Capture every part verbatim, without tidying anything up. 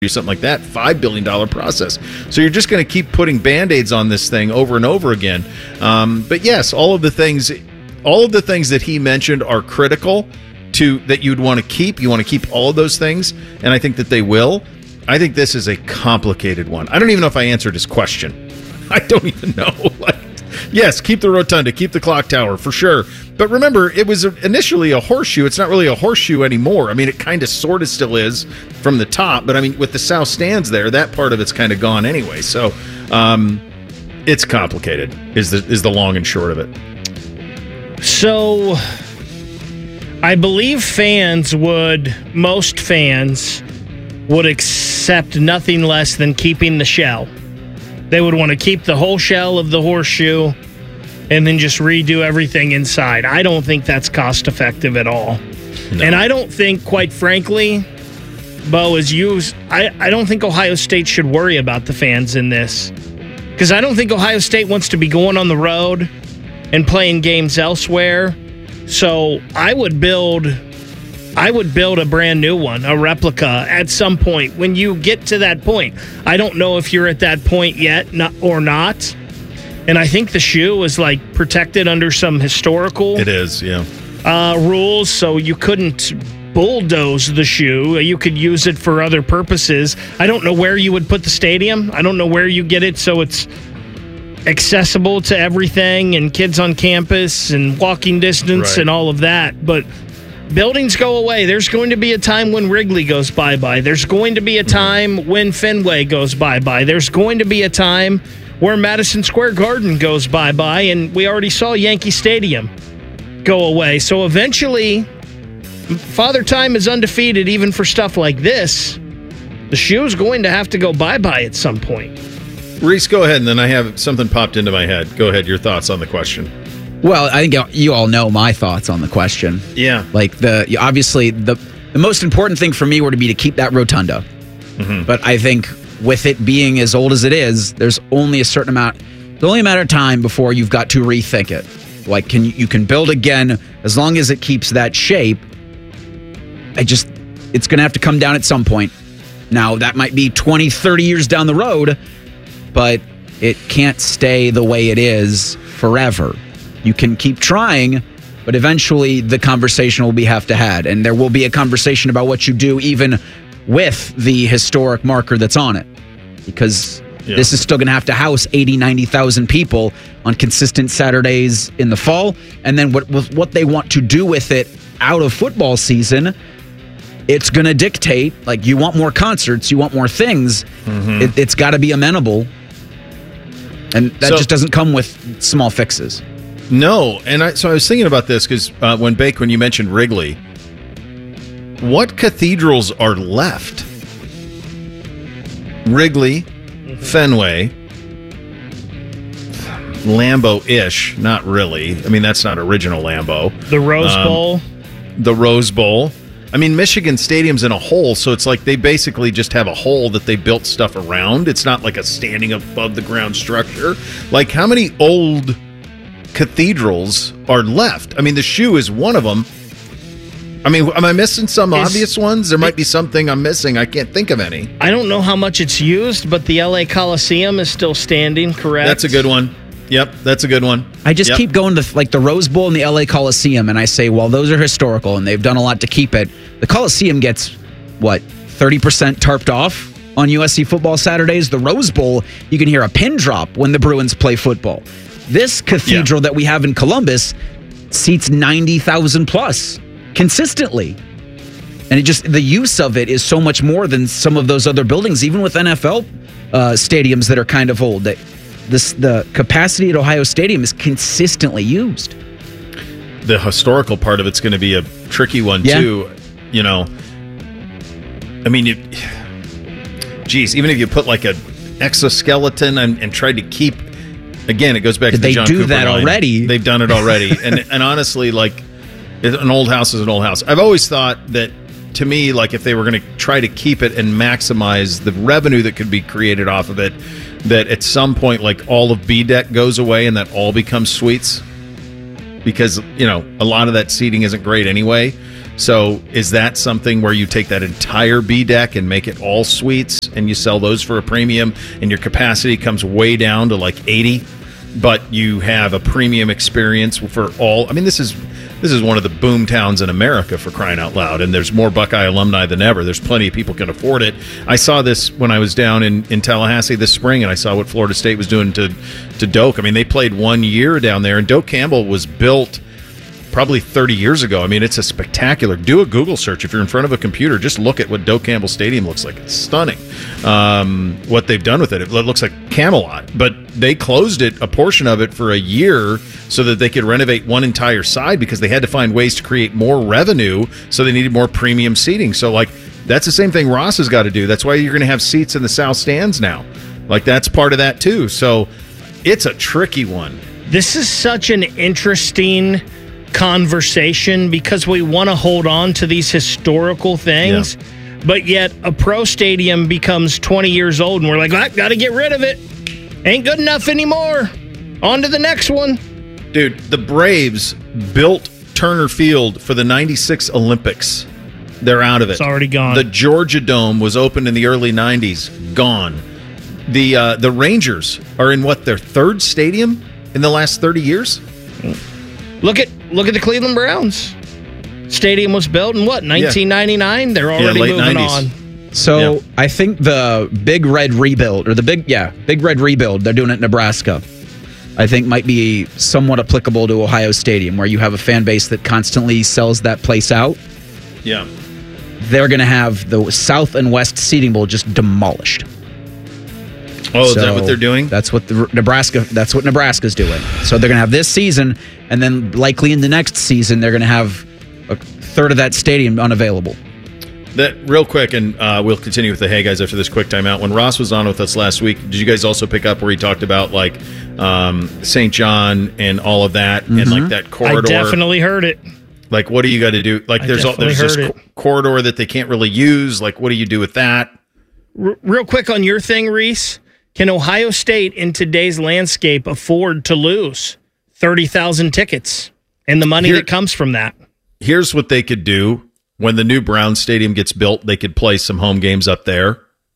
something like that, five billion dollars process. So you're just going to keep putting Band-Aids on this thing over and over again. Um, but yes, all of the things, all of the things that he mentioned are critical to that you'd want to keep. You want to keep all of those things, and I think that they will. I think this is a complicated one. I don't even know if I answered his question. I don't even know. Like, yes, keep the rotunda, keep the clock tower for sure. But remember, it was initially a horseshoe. It's not really a horseshoe anymore. I mean, it kind of sort of still is from the top. But I mean, with the south stands there, that part of it's kind of gone anyway. So um, it's complicated is the, is the long and short of it. So I believe fans would, most fans would accept nothing less than keeping the shell. They would want to keep the whole shell of the horseshoe and then just redo everything inside. I don't think that's cost effective at all. No. And I don't think, quite frankly, Bo, is used. I, I don't think Ohio State should worry about the fans in this. Because I don't think Ohio State wants to be going on the road and playing games elsewhere. So I would build I would build a brand new one, a replica, at some point when you get to that point. I don't know if you're at that point yet not, or not. And I think the shoe is like protected under some historical it is, yeah. uh, rules, so you couldn't bulldoze the shoe. You could use it for other purposes. I don't know where you would put the stadium. I don't know where you get it so it's accessible to everything and kids on campus and walking distance right. and all of that. But buildings go away. There's going to be a time when Wrigley goes bye-bye. There's going to be a time when Fenway goes bye-bye. There's going to be a time where Madison Square Garden goes bye-bye, and we already saw Yankee Stadium go away. So eventually, Father Time is undefeated even for stuff like this. The shoe's going to have to go bye-bye at some point. Reese, go ahead, and then I have something popped into my head. Go ahead, your thoughts on the question. Well, I think you all know my thoughts on the question. Yeah. Like, the obviously, the, the most important thing for me would be to keep that rotunda. Mm-hmm. But I think with it being as old as it is, there's only a certain amount, there's only a matter of time before you've got to rethink it. Like, can you can build again as long as it keeps that shape. I just, it's going to have to come down at some point. Now, that might be twenty, thirty years down the road, but it can't stay the way it is forever. You can keep trying, but eventually the conversation will be have to had, and there will be a conversation about what you do even with the historic marker that's on it, because yeah. this is still going to have to house eighty, ninety thousand people on consistent Saturdays in the fall, and then what what they want to do with it out of football season, it's going to dictate. Like, you want more concerts, you want more things, mm-hmm. it, it's got to be amenable, and that so, just doesn't come with small fixes. No, and I, so I was thinking about this because uh, when Bake, when you mentioned Wrigley, what cathedrals are left? Wrigley, mm-hmm. Fenway, Lambeau-ish, not really. I mean, that's not original Lambeau. The Rose um, Bowl. The Rose Bowl. I mean, Michigan Stadium's in a hole, so it's like they basically just have a hole that they built stuff around. It's not like a standing above the ground structure. Like, how many old cathedrals are left? I mean, the shoe is one of them. I mean, am I missing some is, obvious ones? There might be something I'm missing. I can't think of any. I don't know how much it's used, but the L A Coliseum is still standing, correct? That's a good one. Yep, that's a good one. I just yep. keep going to like the Rose Bowl and the L A Coliseum, and I say, well, those are historical, and they've done a lot to keep it. The Coliseum gets, what, thirty percent tarped off on U S C football Saturdays? The Rose Bowl, you can hear a pin drop when the Bruins play football. This cathedral yeah. that we have in Columbus seats ninety thousand plus consistently. And it just, the use of it is so much more than some of those other buildings, even with N F L uh, stadiums that are kind of old. That this, the capacity at Ohio Stadium is consistently used. The historical part of it's going to be a tricky one, yeah. too. You know, I mean, you, geez, even if you put like an exoskeleton and, and tried to keep, again, it goes back Did to the John Cooper Cooper that line. already? They've done it already. and and honestly, like, an old house is an old house. I've always thought that, to me, like, if they were going to try to keep it and maximize the revenue that could be created off of it, that at some point, like, all of B-Deck goes away and that all becomes suites. Because, you know, a lot of that seating isn't great anyway. So is that something where you take that entire B deck and make it all suites and you sell those for a premium and your capacity comes way down to like eighty, but you have a premium experience for all? I mean, this is this is one of the boom towns in America, for crying out loud, and there's more Buckeye alumni than ever. There's plenty of people can afford it. I saw this when I was down in, in Tallahassee this spring, and I saw what Florida State was doing to, to Doak. I mean, they played one year down there, and Doak Campbell was built probably thirty years ago. I mean, it's a spectacular. Do a Google search. If you're in front of a computer, just look at what Doak Campbell Stadium looks like. It's stunning um, what they've done with it. It looks like Camelot, but they closed it, a portion of it, for a year so that they could renovate one entire side because they had to find ways to create more revenue, so they needed more premium seating. So, like, that's the same thing Ross has got to do. That's why you're going to have seats in the south stands now. Like, that's part of that, too. So it's a tricky one. This is such an interesting conversation because we want to hold on to these historical things, yeah. but yet a pro stadium becomes twenty years old and we're like, I got to get rid of it. Ain't good enough anymore. On to the next one. Dude, the Braves built Turner Field for the ninety-six Olympics. They're out of it. It's already gone. The Georgia Dome was opened in the early nineties. Gone. The uh, the Rangers are in, what, their third stadium in the last thirty years? Look at look at the Cleveland Browns. Stadium was built in, what, nineteen ninety-nine? Yeah. They're already yeah, moving nineties. On. So yeah. I think the Big Red rebuild, or the big, yeah, Big Red rebuild, they're doing it in Nebraska, I think might be somewhat applicable to Ohio Stadium, where you have a fan base that constantly sells that place out. Yeah. They're going to have the South and West Seating Bowl just demolished. Oh, so is that what they're doing? That's what the Nebraska. That's what Nebraska's doing. So they're going to have this season, and then likely in the next season, they're going to have a third of that stadium unavailable. That real quick, and uh, we'll continue with the Hey Guys after this quick timeout. When Ross was on with us last week, did you guys also pick up where he talked about like um, Saint John and all of that, mm-hmm. and like that corridor? I definitely heard it. Like, what do you got to do? Like, I there's all, there's this it. co- corridor that they can't really use. Like, what do you do with that? R- real quick on your thing, Reese. Can Ohio State, in today's landscape, afford to lose thirty thousand tickets and the money Here, that comes from that? Here's what they could do. When the new Brown Stadium gets built, they could play some home games up there.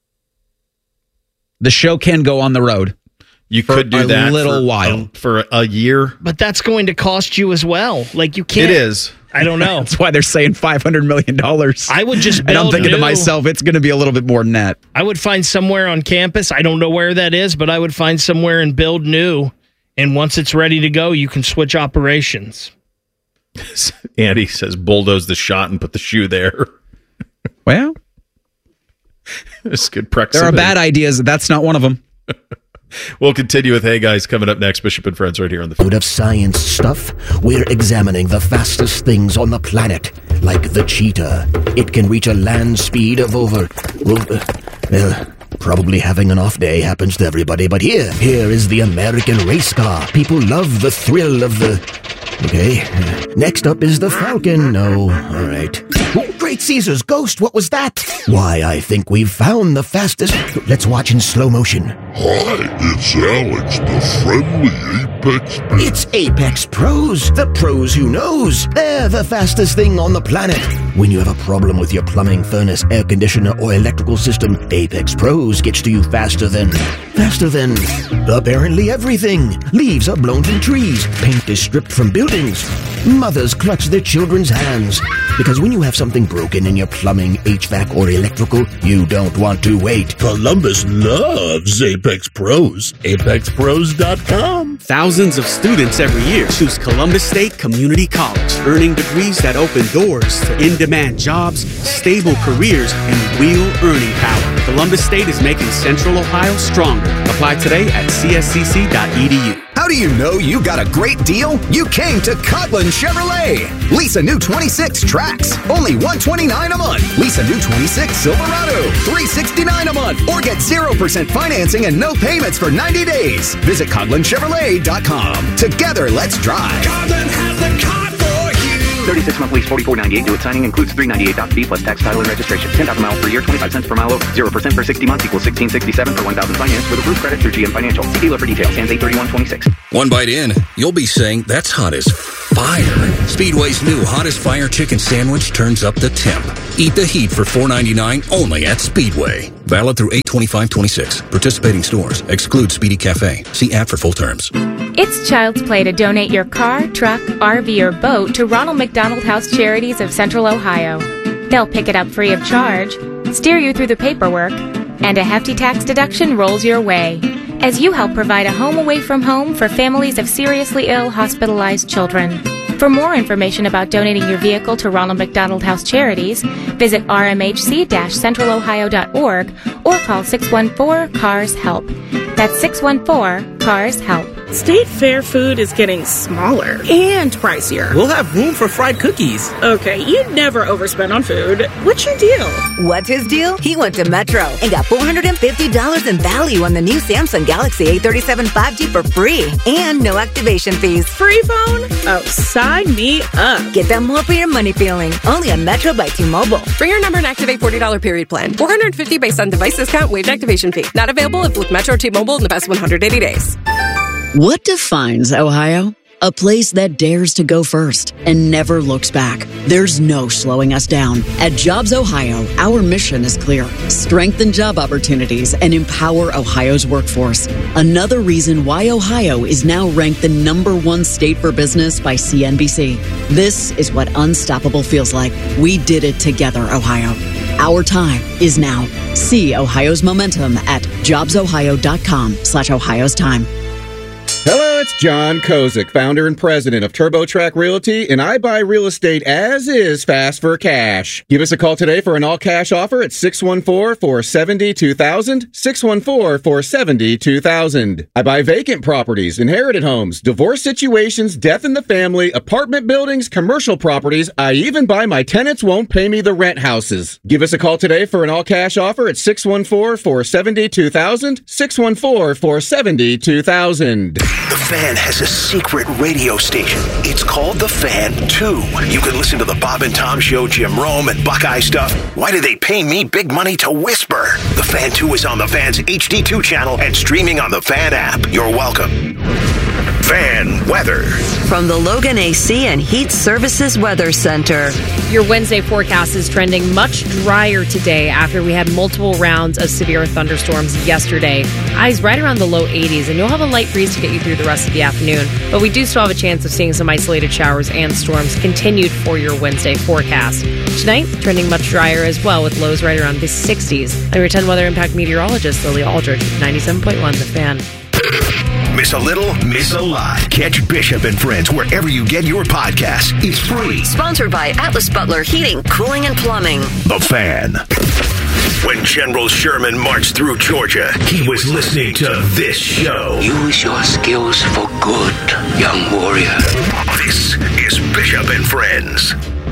The show can go on the road. You could do a that a little for, while. Um, for a year. But that's going to cost you as well. Like, you can't. It is. I don't know. That's why they're saying five hundred million dollars. I would just build And I'm thinking new. to myself, it's going to be a little bit more than that. I would find somewhere on campus. I don't know where that is, but I would find somewhere and build new. And once it's ready to go, you can switch operations. Andy says bulldoze the shot and put the shoe there. Well, it's good proximity. There are bad ideas. That's not one of them. We'll continue with Hey Guys coming up next. Bishop and Friends right here on the Food of science stuff. We're examining the fastest things on the planet, like the cheetah. It can reach a land speed of over, well, uh, well, probably having an off day happens to everybody, but here, here is the American race car. People love the thrill of the... Okay. Next up is the Falcon. No. All right. Oh, Great Caesar's ghost. What was that? Why, I think we've found the fastest... Let's watch in slow motion. Hi, it's Alex, the friendly Apex Pro. It's Apex Pros. The pros who knows. They're the fastest thing on the planet. When you have a problem with your plumbing, furnace, air conditioner, or electrical system, Apex Pros gets to you faster than... Faster than... apparently everything. Leaves are blown from trees. Paint is stripped from buildings. Mothers clutch their children's hands. Because when you have something broken in your plumbing, H V A C, or electrical, you don't want to wait. Columbus loves Apex Pros. Apex Pros dot com. Thousands of students every year choose Columbus State Community College, earning degrees that open doors to in-demand jobs, stable careers, and real earning power. Columbus State is making Central Ohio stronger. Apply today at c s c c dot e d u. How do you know you got a great deal? You came to Coghlan Chevrolet. Lease a new twenty-six Trax, only one hundred twenty-nine dollars a month. Lease a new twenty-six Silverado, three hundred sixty-nine dollars a month. Or get zero percent financing and no payments for ninety days. Visit Coghlan Chevrolet dot com. Together, let's drive. Coghlan has the car for you. thirty-six month lease, forty-four ninety-eight. Due at signing includes three hundred ninety-eight dollars fee plus tax, title, and registration. ten thousand miles per year, twenty-five cents per mile over. zero percent for sixty months equals sixteen sixty-seven for one thousand finance with approved credit through G M Financial. See dealer for details. Ends eight thirty-one twenty-six. One bite in, you'll be saying, that's hot as f***. fire. Speedway's new hottest fire chicken sandwich turns up the temp. Eat the heat for four ninety-nine only at Speedway. Valid through eight twenty-five twenty-six. Participating stores. Exclude Speedy Cafe. See app for full terms. It's child's play to donate your car, truck, R V, or boat to Ronald McDonald House Charities of Central Ohio. They'll pick it up free of charge, steer you through the paperwork, and a hefty tax deduction rolls your way as you help provide a home away from home for families of seriously ill, hospitalized children. For more information about donating your vehicle to Ronald McDonald House Charities, visit r m h c dash central ohio dot org or call six one four, C A R S HELP. That's six one four, C A R S HELP. State Fair food is getting smaller and pricier. We'll have room for fried cookies. Okay, you'd never overspend on food. What's your deal? What's his deal? He went to Metro and got four hundred fifty dollars in value on the new Samsung Galaxy A thirty-seven five G for free and no activation fees. Free phone? Oh, sign me up. Get that more for your money feeling. Only on Metro by T-Mobile. Bring your number and activate forty dollars period plan. four hundred fifty dollars based on device discount, waived activation fee. Not available if with Metro T-Mobile in the past one hundred eighty days. What defines Ohio? A place that dares to go first and never looks back. There's no slowing us down. At Jobs Ohio, our mission is clear. Strengthen job opportunities and empower Ohio's workforce. Another reason why Ohio is now ranked the number one state for business by C N B C. This is what unstoppable feels like. We did it together, Ohio. Our time is now. See Ohio's momentum at jobsohio.com slash Ohio's time. Hello, it's John Kozik, founder and president of TurboTrack Realty, and I buy real estate as is fast for cash. Give us a call today for an all-cash offer at six one four, four seven zero, two thousand, six one four, four seven zero, two thousand. I buy vacant properties, inherited homes, divorce situations, death in the family, apartment buildings, commercial properties. I even buy my tenants won't pay me the rent houses. Give us a call today for an all-cash offer at six one four, four seven zero, two thousand, six one four, four seven zero, two thousand. The Fan has a secret radio station. It's called The Fan two. You can listen to the Bob and Tom Show, Jim Rome, and Buckeye stuff. Why do they pay me big money to whisper? The Fan two is on the Fan's H D two channel and streaming on the Fan app. You're welcome. Fan weather. From the Logan A C and Heat Services Weather Center. Your Wednesday forecast is trending much drier today after we had multiple rounds of severe thunderstorms yesterday. Highs right around the low eighties, and you'll have a light breeze to get you through the rest of the afternoon. But we do still have a chance of seeing some isolated showers and storms continued for your Wednesday forecast. Tonight, trending much drier as well, with lows right around the sixties. I'm your ten Weather Impact meteorologist, Lily Aldridge, ninety-seven point one The Fan. Miss a little, miss a lot. Catch Bishop and Friends wherever you get your podcasts. It's free. Sponsored by Atlas Butler Heating, Cooling, and Plumbing. The Fan. When General Sherman marched through Georgia, he was listening to this show. Use your skills for good, young warrior. This is Bishop and Friends.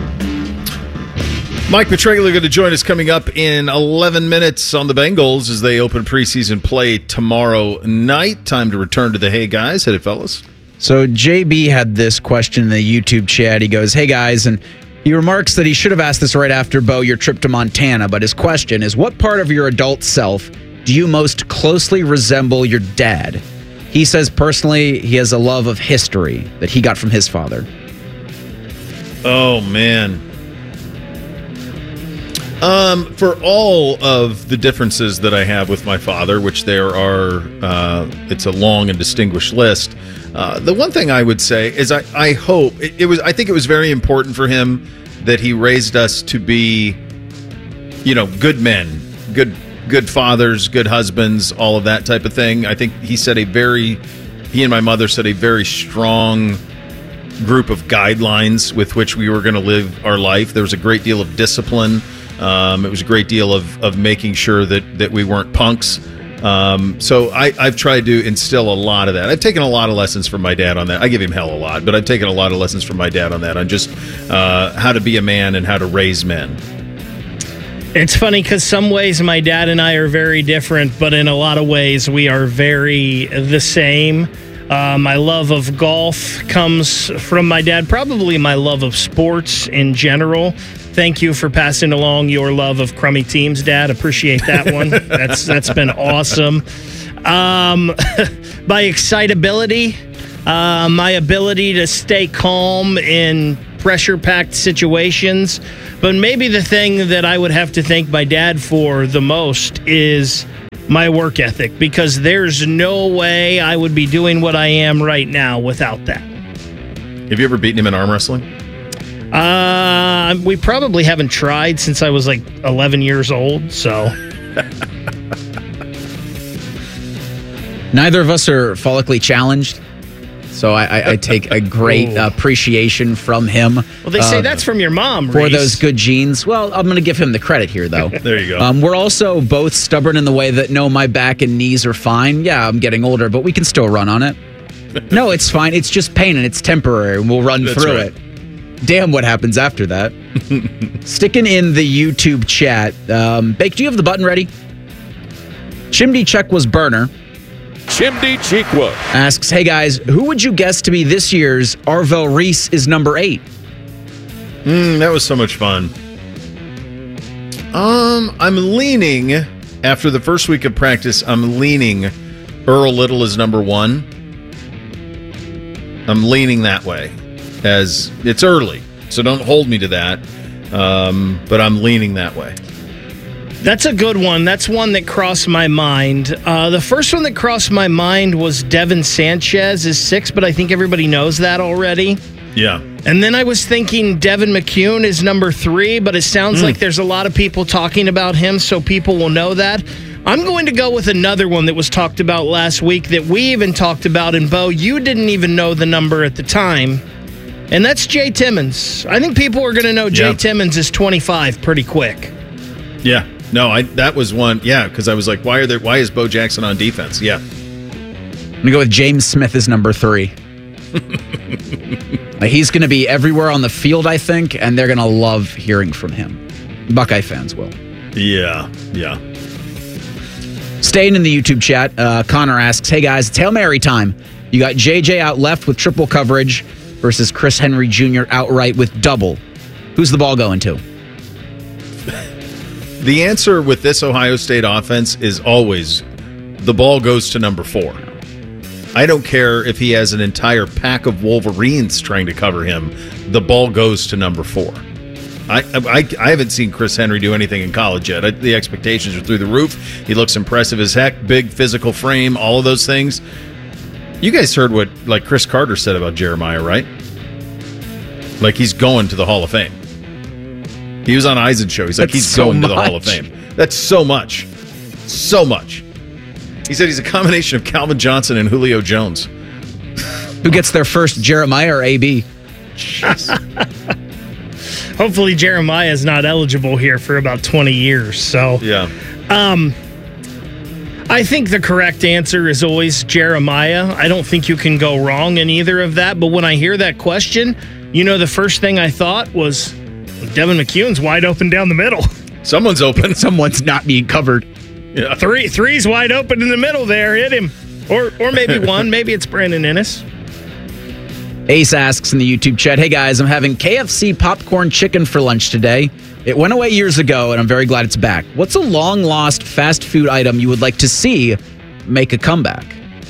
Mike Petraglia going to join us coming up in eleven minutes on the Bengals as they open preseason play tomorrow night. Time to return to the Hey Guys. Hit it, fellas. So J B had this question in the YouTube chat. He goes, hey, guys, and he remarks that he should have asked this right after, Bo, your trip to Montana, but his question is, what part of your adult self do you most closely resemble your dad? He says personally he has a love of history that he got from his father. Oh, man. Um, for all of the differences that I have with my father, which there are, uh, it's a long and distinguished list. Uh, the one thing I would say is I, I hope it, it was, I think it was very important for him that he raised us to be, you know, good men, good, good fathers, good husbands, all of that type of thing. I think he set a very, he and my mother set a very strong group of guidelines with which we were going to live our life. There was a great deal of discipline. Um, it was a great deal of, of making sure that, that we weren't punks. Um, so I, I've tried to instill a lot of that. I've taken a lot of lessons from my dad on that. I give him hell a lot, but I've taken a lot of lessons from my dad on that, on just uh, how to be a man and how to raise men. It's funny because some ways my dad and I are very different, but in a lot of ways we are very the same. Uh, my love of golf comes from my dad, probably my love of sports in general. Thank you for passing along your love of crummy teams, Dad. Appreciate that one. That's that's been awesome. Um, by excitability, uh, my ability to stay calm in pressure-packed situations. But maybe the thing that I would have to thank my dad for the most is my work ethic, because there's no way I would be doing what I am right now without that. Have you ever beaten him in arm wrestling? Uh, we probably haven't tried since I was like eleven years old, so. Neither of us are follically challenged, so I, I, I take a great appreciation from him. Well, they say uh, that's from your mom, for Reese. those good genes. Well, I'm going to give him the credit here, though. There you go. Um, we're also both stubborn in the way that, no, my back and knees are fine. Yeah, I'm getting older, but we can still run on it. No, it's fine. It's just pain, and it's temporary, and we'll run That's through right. it. Damn what happens after that. Sticking in the YouTube chat. Um, Bake, do you have the button ready? Chimdy Check was burner. Chimdy Cheekwa asks, hey guys, who would you guess to be this year's Arvell Reese is number eight? Mm, that was so much fun. Um, I'm leaning, after the first week of practice, I'm leaning Earl Little is number one. I'm leaning that way, as it's early, so don't hold me to that. Um, but I'm leaning that way. That's a good one. That's one that crossed my mind. Uh, the first one that crossed my mind was Devin Sanchez is six, but I think everybody knows that already. Yeah. And then I was thinking Devin McCune is number three, but it sounds Mm. like there's a lot of people talking about him, so people will know that. I'm going to go with another one that was talked about last week that we even talked about, and Bo, you didn't even know the number at the time, and that's Jay Timmons. I think people are going to know Jay Yeah. Timmons is twenty-five pretty quick. Yeah. No, I that was one. Yeah, because I was like, why are there? Why is Bo Jackson on defense? Yeah. I'm going to go with James Smith as number three. Like, he's going to be everywhere on the field, I think, and they're going to love hearing from him. Buckeye fans will. Yeah. Yeah. Staying in the YouTube chat, uh, Connor asks, hey guys, it's Hail Mary time. You got J J out left with triple coverage versus Chris Henry Junior outright with double. Who's the ball going to? The answer with this Ohio State offense is always the ball goes to number four. I don't care if he has an entire pack of Wolverines trying to cover him. The ball goes to number four. I I, I haven't seen Chris Henry do anything in college yet. I, the expectations are through the roof. He looks impressive as heck. Big physical frame, all of those things. You guys heard what like Chris Carter said about Jeremiah, right? Like he's going to the Hall of Fame. He was on Eisen show. He's like, That's he's so going to the much. Hall of Fame. That's so much. So much. He said he's a combination of Calvin Johnson and Julio Jones. Who gets there first, Jeremiah or A B? Hopefully Jeremiah is not eligible here for about twenty years. So yeah. Um, I think the correct answer is always Jeremiah. I don't think you can go wrong in either of that. But when I hear that question, you know, the first thing I thought was Devin McCune's wide open down the middle. Someone's open. Someone's not being covered. Yeah. Three, three's wide open in the middle there. Hit him. Or, or maybe one. Maybe it's Brandon Ennis. Ace asks in the YouTube chat, hey guys, I'm having K F C popcorn chicken for lunch today. It went away years ago, and I'm very glad it's back. What's a long-lost fast food item you would like to see make a comeback?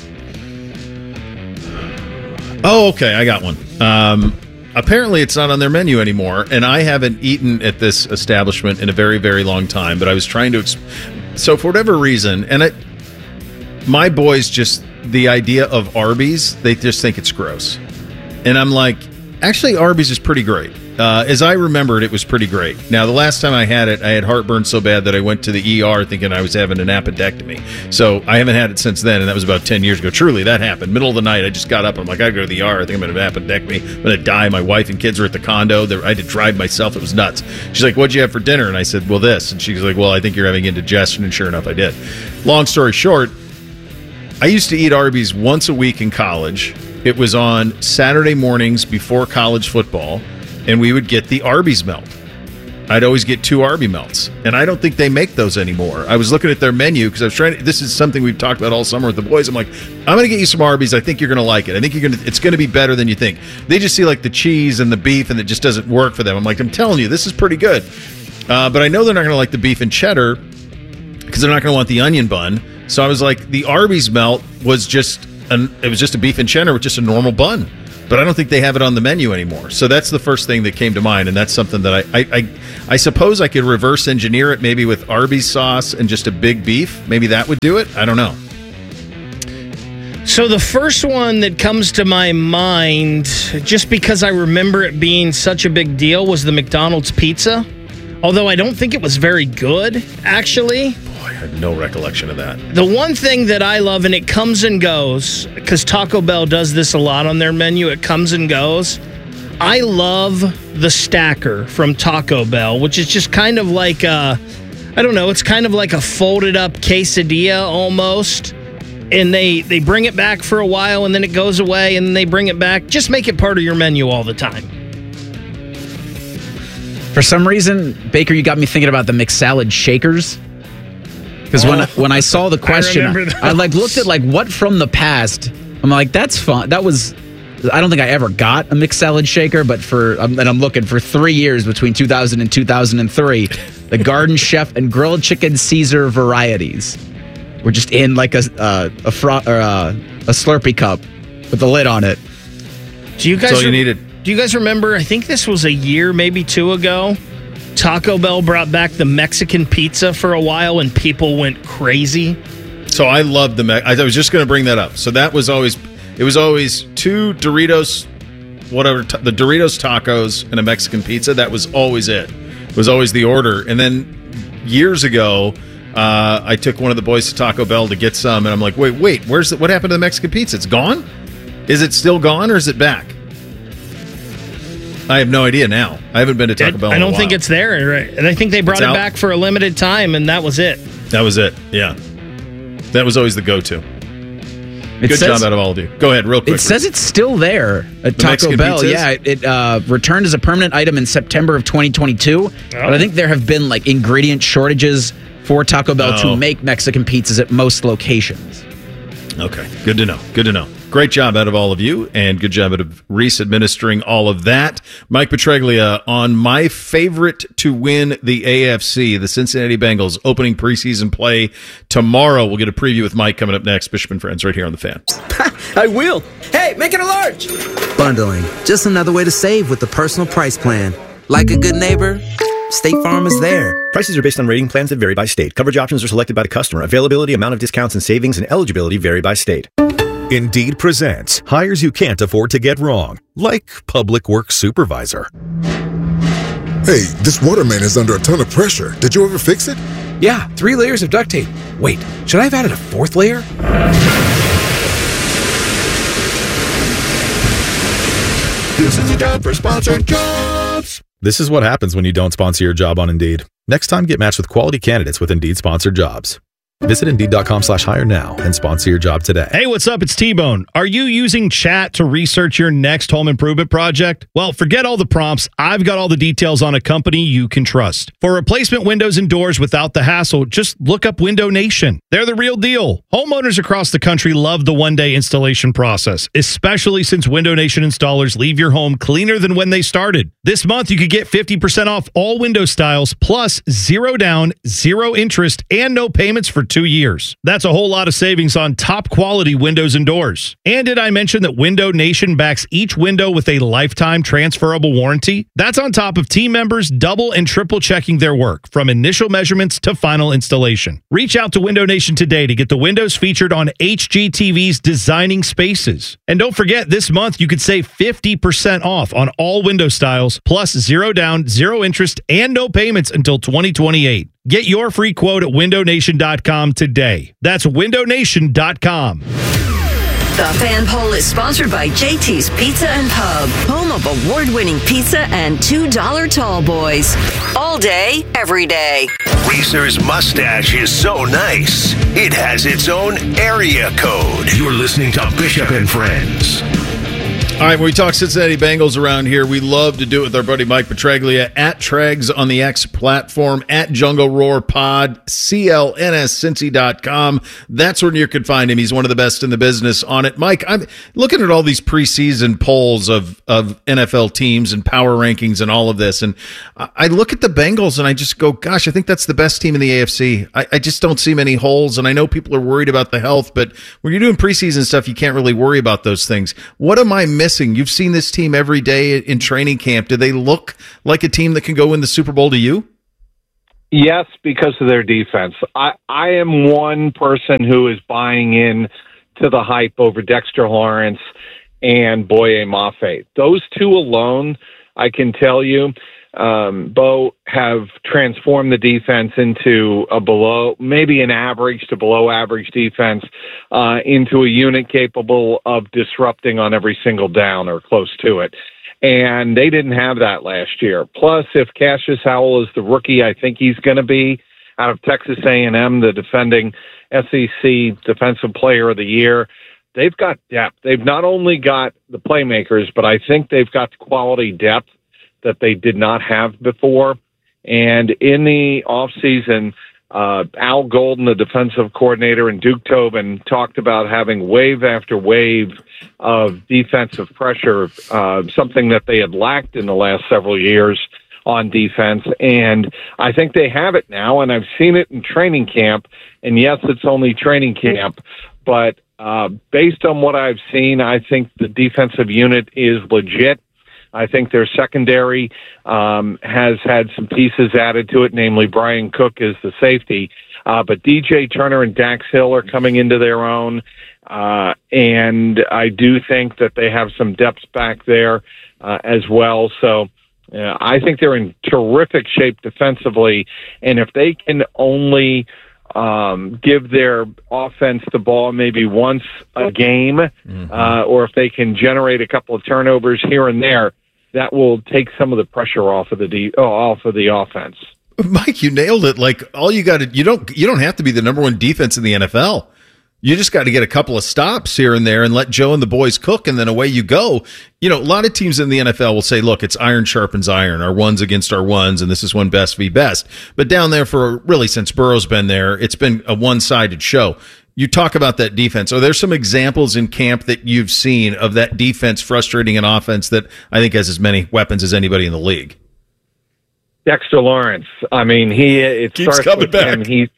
Oh, okay. I got one. Um, apparently, it's not on their menu anymore, and I haven't eaten at this establishment in a very, very long time. But I was trying to, exp- so for whatever reason, and it, my boys just the idea of Arby's, they just think it's gross, and I'm like, actually, Arby's is pretty great. Uh, as I remembered, it was pretty great. Now, the last time I had it, I had heartburn so bad that I went to the E R thinking I was having an appendectomy. So I haven't had it since then, and that was about ten years ago. Truly, that happened. Middle of the night, I just got up. I'm like, I gotta go to the E R. I think I'm going to have an appendectomy. I'm going to die. My wife and kids are at the condo. They're, I had to drive myself. It was nuts. She's like, what'd you have for dinner? And I said, well, this. And she's like, well, I think you're having indigestion. And sure enough, I did. Long story short, I used to eat Arby's once a week in college. It was on Saturday mornings before college football. And we would get the Arby's melt. I'd always get two Arby melts. And I don't think they make those anymore. I was looking at their menu because I was trying to, this is something we've talked about all summer with the boys. I'm like, I'm going to get you some Arby's. I think you're going to like it. I think you're going to, it's going to be better than you think. They just see like the cheese and the beef and it just doesn't work for them. I'm like, I'm telling you, this is pretty good. Uh, but I know they're not going to like the beef and cheddar because they're not going to want the onion bun. So I was like, the Arby's melt was just an, it was just a beef and cheddar with just a normal bun. But I don't think they have it on the menu anymore. So that's the first thing that came to mind, and that's something that I, I, I, I suppose I could reverse engineer it maybe with Arby's sauce and just a big beef. Maybe that would do it. I don't know. So the first one that comes to my mind, just because I remember it being such a big deal, was the McDonald's pizza. Although I don't think it was very good, actually. Boy, I have no recollection of that. The one thing that I love, and it comes and goes, because Taco Bell does this a lot on their menu, it comes and goes. I love the Stacker from Taco Bell, which is just kind of like a, I don't know, it's kind of like a folded up quesadilla almost. And they, they bring it back for a while, and then it goes away, and then they bring it back. Just make it part of your menu all the time. For some reason, Baker, you got me thinking about the McSalad shakers. Because oh. when, I, when I saw the question, I, I like looked at like what from the past. I'm like, that's fun. That was, I don't think I ever got a McSalad shaker, but for, um, and I'm looking for three years between two thousand and two thousand three, the Garden Chef and Grilled Chicken Caesar varieties were just in like a uh, a, fro- or a a Slurpee cup with the lid on it. Do you guys? That's all you re- needed. Do you guys remember, I think this was a year, maybe two ago, Taco Bell brought back the Mexican pizza for a while and people went crazy? So I loved the, Me- I was just going to bring that up. So that was always, it was always two Doritos, whatever, t- the Doritos tacos and a Mexican pizza. That was always it. It was always the order. And then years ago, uh, I took one of the boys to Taco Bell to get some, and I'm like, wait, wait, where's the, what happened to the Mexican pizza? It's gone? Is it still gone or is it back? I have no idea now. I haven't been to Taco it, Bell in I don't a while. think it's there. Right? And I think they brought It's it out. back for a limited time, and that was it. That was it, yeah. That was always the go-to. It Good says, job out of all of you. Go ahead, real quick. It says it's still there at The Taco Mexican Bell. pizzas? Yeah, it, it uh, returned as a permanent item in September of twenty twenty-two. Oh. But I think there have been like ingredient shortages for Taco Bell Oh. to make Mexican pizzas at most locations. Okay, good to know. Good to know. Great job out of all of you, and good job out of Reese administering all of that. Mike Petraglia on my favorite to win the A F C, the Cincinnati Bengals, opening preseason play tomorrow. We'll get a preview with Mike coming up next. Bishop and Friends right here on the Fan. I will. Hey, make it a large. Bundling, just another way to save with the personal price plan. Like a good neighbor, State Farm is there. Prices are based on rating plans that vary by state. Coverage options are selected by the customer. Availability, amount of discounts and savings, and eligibility vary by state. Indeed presents hires you can't afford to get wrong, like public works supervisor. Hey, this water main is under a ton of pressure. Did you ever fix it? Yeah, three layers of duct tape. Wait, should I have added a fourth layer? This is a job for sponsored jobs. This is what happens when you don't sponsor your job on Indeed. Next time, get matched with quality candidates with Indeed sponsored jobs. Visit Indeed.com slash hire now and sponsor your job today. Hey, what's up? It's T-Bone. Are you using chat to research your next home improvement project? Well, forget all the prompts. I've got all the details on a company you can trust. For replacement windows and doors without the hassle, just look up Window Nation. They're the real deal. Homeowners across the country love the one-day installation process, especially since Window Nation installers leave your home cleaner than when they started. This month, you could get fifty percent off all window styles, plus zero down, zero interest, and no payments for two years. That's a whole lot of savings on top quality windows and doors. And did I mention that Window Nation backs each window with a lifetime transferable warranty? That's on top of team members double and triple checking their work from initial measurements to final installation. Reach out to Window Nation today to get the windows featured on H G T V's Designing Spaces. And don't forget, this month you could save fifty percent off on all window styles, plus zero down, zero interest, and no payments until twenty twenty-eight. Get your free quote at window nation dot com today. That's window nation dot com. The Fan Poll is sponsored by J T's Pizza and Pub, home of award-winning pizza and two dollar tall boys. All day, every day. Reese's mustache is so nice, it has its own area code. You're listening to Bishop and Friends. All right, when we talk Cincinnati Bengals around here, we love to do it with our buddy Mike Petraglia at Tregs on the X platform, at Jungle Roar Pod, C L N S Cincy dot com. That's where you can find him. He's one of the best in the business on it. Mike, I'm looking at all these preseason polls of, of N F L teams and power rankings and all of this, and I look at the Bengals and I just go, gosh, I think that's the best team in the A F C. I, I just don't see many holes, and I know people are worried about the health, but when you're doing preseason stuff, you can't really worry about those things. What am I missing? You've seen this team every day in training camp. Do they look like a team that can go win the Super Bowl to you? Yes, because of their defense. I, I am one person who is buying in to the hype over Dexter Lawrence and Boye Mafe. Those two alone, I can tell you, um, Bo, have transformed the defense into a below, maybe an average to below average defense, uh, into a unit capable of disrupting on every single down or close to it. And they didn't have that last year. Plus, if Cassius Howell is the rookie I think he's going to be out of Texas A and M, the defending S E C Defensive Player of the Year, they've got depth. They've not only got the playmakers, but I think they've got quality depth that they did not have before. And in the offseason, uh, Al Golden, the defensive coordinator, and Duke Tobin talked about having wave after wave of defensive pressure, uh, something that they had lacked in the last several years on defense. And I think they have it now, and I've seen it in training camp. And yes, it's only training camp, but uh, based on what I've seen, I think the defensive unit is legit. I think their secondary um, has had some pieces added to it, namely Brian Cook is the safety. Uh, but D J Turner and Dax Hill are coming into their own. Uh, and I do think that they have some depth back there uh, as well. So uh, I think they're in terrific shape defensively. And if they can only um, give their offense the ball maybe once a game, mm-hmm. uh, or if they can generate a couple of turnovers here and there, that will take some of the pressure off of the de- oh, off of the offense. Mike, you nailed it. Like all you got to you don't you don't have to be the number one defense in the N F L. You just got to get a couple of stops here and there and let Joe and the boys cook, and then away you go. You know, a lot of teams in the N F L will say, "Look, it's iron sharpens iron. Our ones against our ones, and this is one best v best." But down there, for really since Burrow's been there, it's been a one-sided show. You talk about that defense. Are there some examples in camp that you've seen of that defense frustrating an offense that I think has as many weapons as anybody in the league? Dexter Lawrence. I mean, he it Keeps starts with back. him. He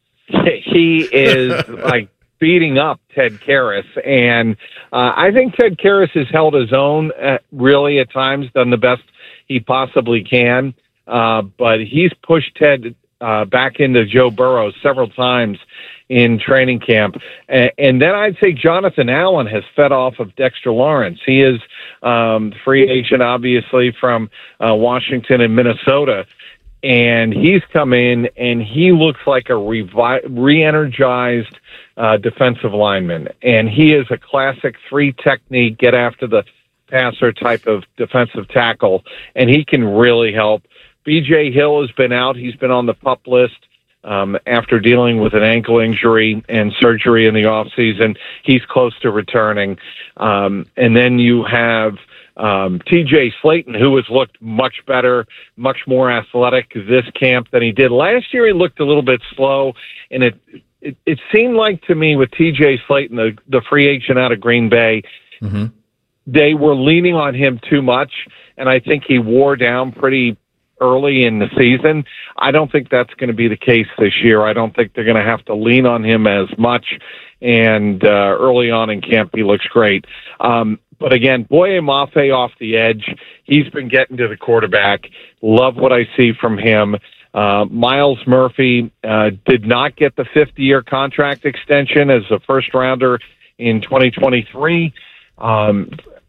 he is like beating up Ted Karras, and uh, I think Ted Karras has held his own. At, really, at times, done the best he possibly can. Uh, but he's pushed Ted uh, back into Joe Burrow several times in training camp. And, and then I'd say Jonathan Allen has fed off of Dexter Lawrence. He is um, free agent, obviously, from uh, Washington and Minnesota. And he's come in, and he looks like a revi- re-energized uh, defensive lineman. And he is a classic three-technique, get-after-the-passer type of defensive tackle, and he can really help. B J Hill has been out. He's been on the PUP list. Um, after dealing with an ankle injury and surgery in the offseason. He's close to returning. Um, and then you have um, T J Slayton, who has looked much better, much more athletic this camp than he did. Last year he looked a little bit slow, and it it, it seemed like to me with T J Slayton, the, the free agent out of Green Bay, mm-hmm. they were leaning on him too much, and I think he wore down pretty early in the season. I don't think that's going to be the case this year. I don't think they're going to have to lean on him as much. And uh, early on in camp, he looks great. Um, but again, Boye Mafe off the edge. He's been getting to the quarterback. Love what I see from him. Uh, Miles Murphy uh, did not get the fifth-year contract extension as a first-rounder in twenty twenty-three. Um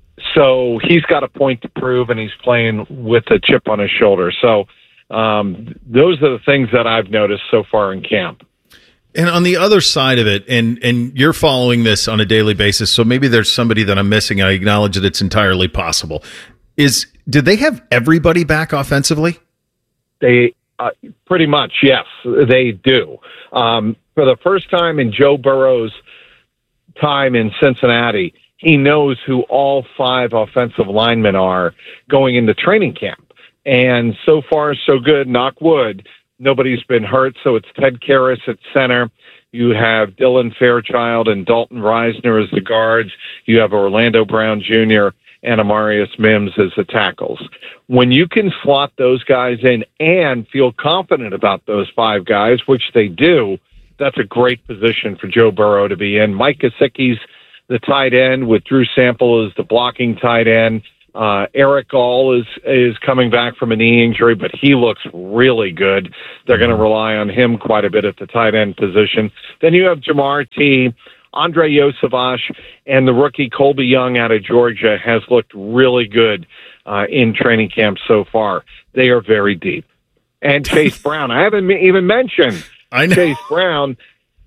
So he's got a point to prove, and he's playing with a chip on his shoulder. So um, those are the things that I've noticed so far in camp. And on the other side of it, and and you're following this on a daily basis, so maybe there's somebody that I'm missing, and I acknowledge that it's entirely possible. Is did they have everybody back offensively? They uh, pretty much, yes, they do. Um, for the first time in Joe Burrow's time in Cincinnati, he knows who all five offensive linemen are going into training camp. And so far, so good, knock wood. Nobody's been hurt, so it's Ted Karras at center. You have Dylan Fairchild and Dalton Reisner as the guards. You have Orlando Brown Junior and Amarius Mims as the tackles. When you can slot those guys in and feel confident about those five guys, which they do, that's a great position for Joe Burrow to be in. Mike Gesicki's the tight end, with Drew Sample as the blocking tight end. Uh, Eric Gall is is coming back from a knee injury, but he looks really good. They're going to rely on him quite a bit at the tight end position. Then you have Jamar T., Andre Yosavash, and the rookie Colby Young out of Georgia has looked really good uh, in training camp so far. They are very deep. And Chase Brown, I haven't even mentioned I know. Chase Brown,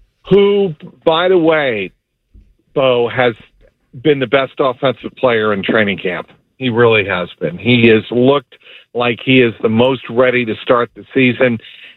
who, by the way, Bo, has been the best offensive player in training camp. He really has been. He has looked like he is the most ready to start the season.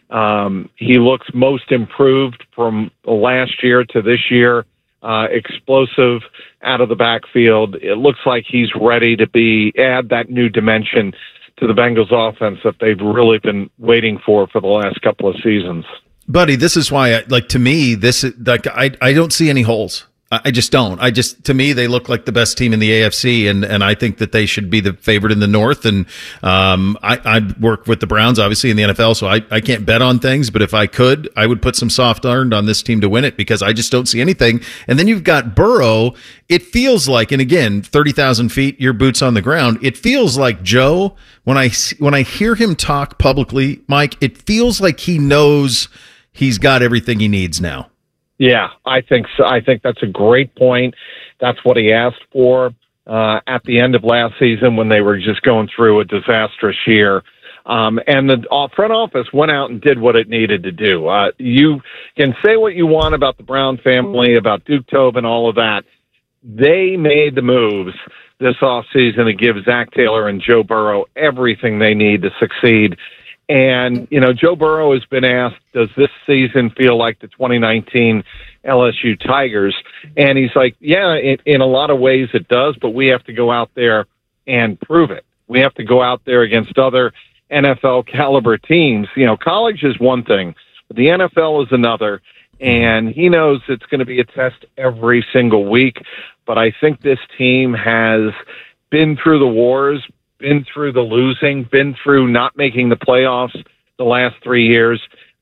Um, he looks most improved from last year to this year. Uh, explosive out of the backfield. It looks like he's ready to be add that new dimension to the Bengals offense that they've really been waiting for for the last couple of seasons. Buddy, this is why, I, like, to me, this is like I I don't see any holes. I just don't. I just, to me, they look like the best team in the A F C, and, and I think that they should be the favorite in the North. And um, I, I work with the Browns, obviously, in the N F L, so I, I can't bet on things. But if I could, I would put some soft earned on this team to win it, because I just don't see anything. And then you've got Burrow. It feels like, and again, thirty thousand feet, your boots on the ground. It feels like Joe, when I when I hear him talk publicly, Mike, it feels like he knows he's got everything he needs now. Yeah, I think so. I think that's a great point. That's what he asked for uh, at the end of last season when they were just going through a disastrous year. Um, and the uh, front office went out and did what it needed to do. Uh, you can say what you want about the Brown family, about Duke Tobin, all of that. They made the moves this offseason to give Zach Taylor and Joe Burrow everything they need to succeed. And, you know, Joe Burrow has been asked, does this season feel like the twenty nineteen L S U Tigers? And he's like, yeah, it, in a lot of ways it does, but we have to go out there and prove it. We have to go out there against other N F L caliber teams. You know, college is one thing, but the N F L is another. And he knows it's going to be a test every single week. But I think this team has been through the wars, been through the losing, been through not making the playoffs the last three years.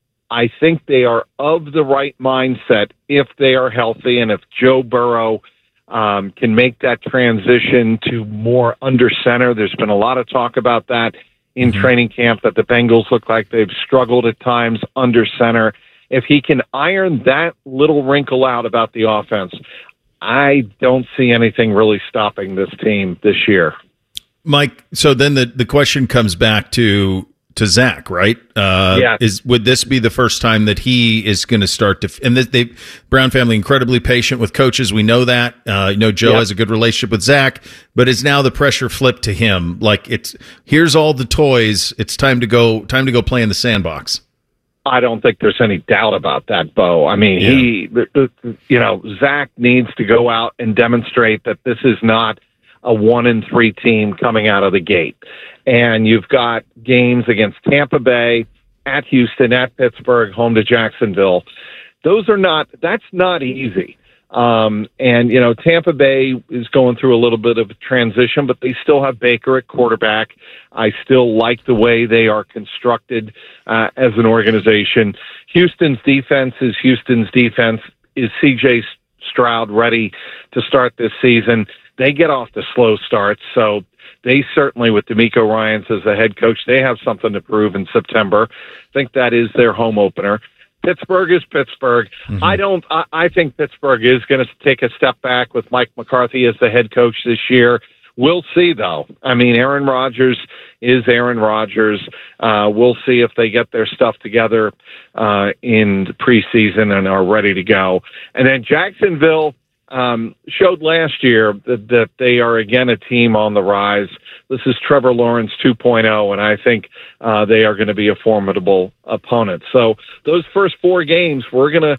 I think they are of the right mindset if they are healthy, and if Joe Burrow um, can make that transition to more under center. There's been a lot of talk about that in mm-hmm. training camp, that the Bengals look like they've struggled at times under center. If he can iron that little wrinkle out about the offense, I don't see anything really stopping this team this year. Mike, so then the, the question comes back to to Zach, right? Uh, yeah. Is would this be the first time that he is going to start to? And this, they Brown family incredibly patient with coaches. We know that. Uh, you know, Joe yep. has a good relationship with Zach, but is now the pressure flipped to him? Like, it's here's all the toys. It's time to go. Time to go play in the sandbox. I don't think there's any doubt about that, Bo. I mean, yeah. he, you know, Zach needs to go out and demonstrate that this is not a one and three team coming out of the gate. And you've got games against Tampa Bay, at Houston, at Pittsburgh, home to Jacksonville. Those are not, that's not easy. Um, and, you know, Tampa Bay is going through a little bit of a transition, but they still have Baker at quarterback. I still like the way they are constructed uh, as an organization. Houston's defense is Houston's defense. Is C J Stroud ready to start this season? They get off to slow starts, so they certainly, with DeMeco Ryans as the head coach, they have something to prove in September. I think that is their home opener. Pittsburgh is Pittsburgh. Mm-hmm. I don't. I, I think Pittsburgh is going to take a step back with Mike McCarthy as the head coach this year. We'll see, though. I mean, Aaron Rodgers is Aaron Rodgers. Uh, we'll see if they get their stuff together uh, in the preseason and are ready to go. And then Jacksonville um, showed last year that, that they are, again, a team on the rise. This is Trevor Lawrence two point oh, and I think uh, they are going to be a formidable opponent. So those first four games, we're going to